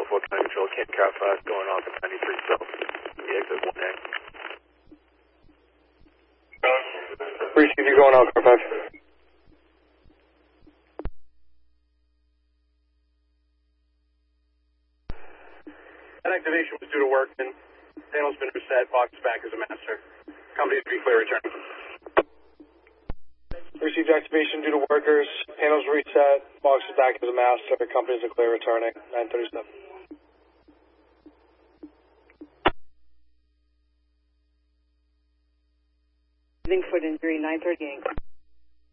4 County Control, Camp Car 5 going off at 93 South, the exit 1A. Receive you going on, Car 5. That activation was due to workman. Panel's been reset, box back as a master. Company to be clear return. Received activation due to workers. Panels reset. Box is back as a master. Company's a clear returning. 937. Foot injury, 938.